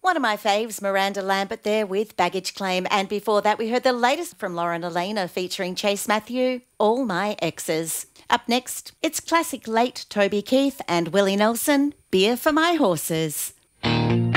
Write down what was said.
One of my faves, Miranda Lambert there with Baggage Claim. And before that, we heard the latest from Lauren Elena featuring Chase Matthew, All My Exes. Up next, it's classic late Toby Keith and Willie Nelson, Beer for My Horses.